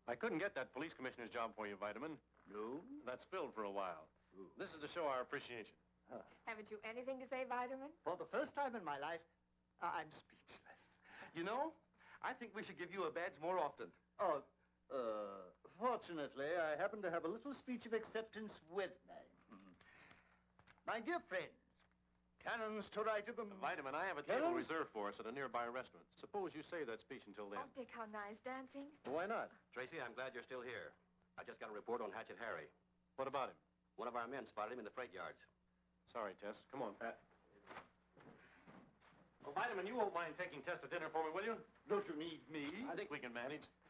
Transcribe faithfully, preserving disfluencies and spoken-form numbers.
I couldn't get that police commissioner's job for you, Vitamin. No? That's filled for a while. Ooh. This is to show our appreciation. Huh. Haven't you anything to say, Vitamin? For the first time in my life, I'm speechless. You know, I think we should give you a badge more often. Oh, uh, fortunately, I happen to have a little speech of acceptance with me. Mm-hmm. My dear friends, cannons to right of them. Vitamin, I have a Cannons? table reserved for us at a nearby restaurant. Suppose you save that speech until then. Oh, Dick, how nice dancing. Well, why not? Tracy, I'm glad you're still here. I just got a report on Hatchet Harry. What about him? One of our men spotted him in the freight yards. Sorry, Tess. Come on, Pat. Well, Vitamin, you won't mind taking Tess to dinner for me, will you? Don't you need me? I think we can manage.